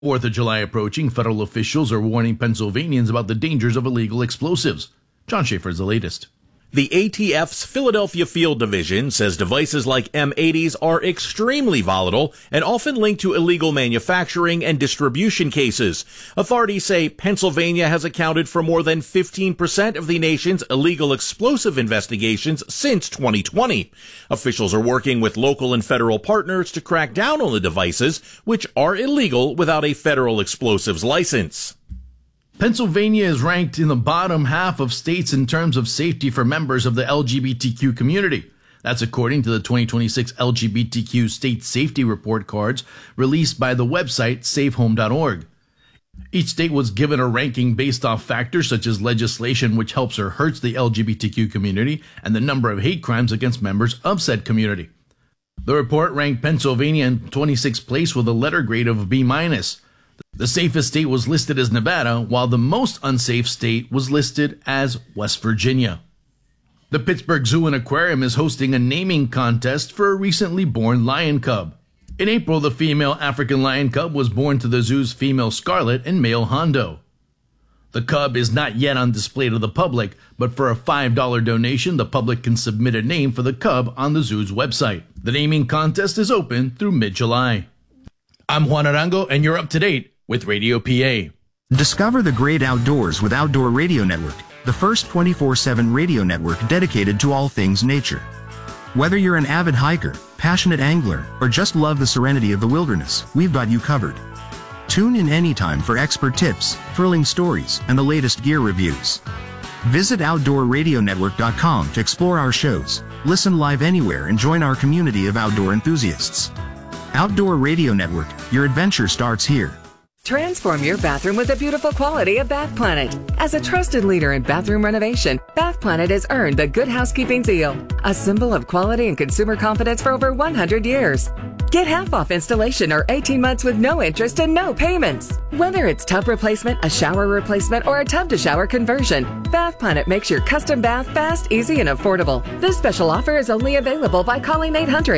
4th of July approaching, federal officials are warning Pennsylvanians about the dangers of illegal explosives. John Schaefer is the latest. The ATF's Philadelphia Field Division says devices like M80s are extremely volatile and often linked to illegal manufacturing and distribution cases. Authorities say Pennsylvania has accounted for more than 15% of the nation's illegal explosive investigations since 2020. Officials are working with local and federal partners to crack down on the devices, which are illegal without a federal explosives license. Pennsylvania is ranked in the bottom half of states in terms of safety for members of the LGBTQ community. That's according to the 2026 LGBTQ State Safety Report cards released by the website safehome.org. Each state was given a ranking based off factors such as legislation which helps or hurts the LGBTQ community and the number of hate crimes against members of said community. The report ranked Pennsylvania in 26th place with a letter grade of B-. The safest state was listed as Nevada, while the most unsafe state was listed as West Virginia. The Pittsburgh Zoo and Aquarium is hosting a naming contest for a recently born lion cub. In April, the female African lion cub was born to the zoo's female Scarlet and male Hondo. The cub is not yet on display to the public, but for a $5 donation, the public can submit a name for the cub on the zoo's website. The naming contest is open through mid-July. I'm Juan Arango, and you're up to date with Radio PA. Discover the great outdoors with Outdoor Radio Network, the first 24/7 radio network dedicated to all things nature. Whether you're an avid hiker, passionate angler, or just love the serenity of the wilderness, we've got you covered. Tune in anytime for expert tips, thrilling stories, and the latest gear reviews. Visit OutdoorRadioNetwork.com to explore our shows, listen live anywhere, and join our community of outdoor enthusiasts. Outdoor Radio Network, your adventure starts here. Transform your bathroom with the beautiful quality of Bath Planet. As a trusted leader in bathroom renovation, Bath Planet has earned the Good Housekeeping seal, a symbol of quality and consumer confidence for over 100 years. Get half off installation or 18 months with no interest and no payments. Whether it's tub replacement, a shower replacement, or a tub-to-shower conversion, Bath Planet makes your custom bath fast, easy, and affordable. This special offer is only available by calling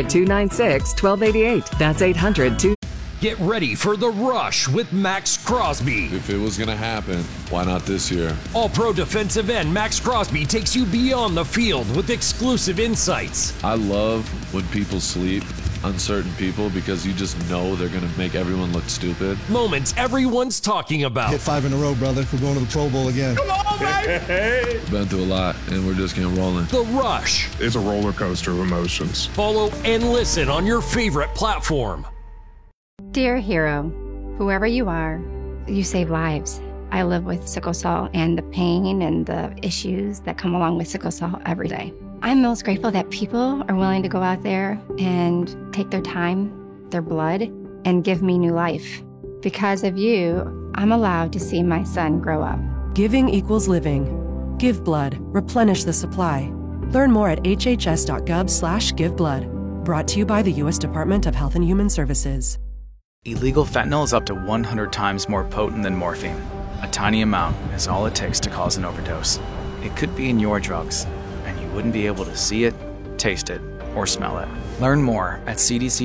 800-296-1288. That's 800-2... Get ready for The Rush with Max Crosby. If it was going to happen, why not this year? All-pro defensive end Max Crosby takes you beyond the field with exclusive insights. I love when people sleep, uncertain people, because you just know they're going to make everyone look stupid. Moments everyone's talking about. Hit 5 in a row, brother. We're going to the Pro Bowl again. Come on, baby! We've been through a lot, and we're just getting rolling. The Rush. It's a roller coaster of emotions. Follow and listen on your favorite platform. Dear hero, whoever you are, you save lives. I live with sickle cell and the pain and the issues that come along with sickle cell every day. I'm most grateful that people are willing to go out there and take their time, their blood, and give me new life. Because of you, I'm allowed to see my son grow up. Giving equals living. Give blood. Replenish the supply. Learn more at hhs.gov/giveblood. Brought to you by the U.S. Department of Health and Human Services. Illegal fentanyl is up to 100 times more potent than morphine. A tiny amount is all it takes to cause an overdose. It could be in your drugs, and you wouldn't be able to see it, taste it, or smell it. Learn more at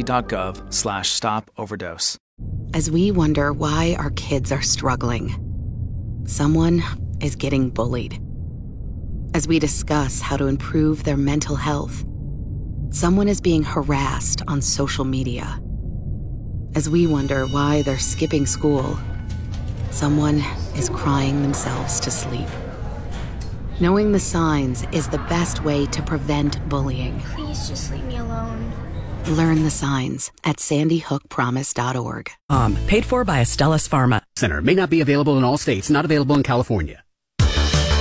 cdc.gov/stop-overdose. As we wonder why our kids are struggling, someone is getting bullied. As we discuss how to improve their mental health, someone is being harassed on social media. As we wonder why they're skipping school, someone is crying themselves to sleep. Knowing the signs is the best way to prevent bullying. Please just leave me alone. Learn the signs at sandyhookpromise.org. Paid for by Astellas Pharma. Center may not be available in all states, not available in California.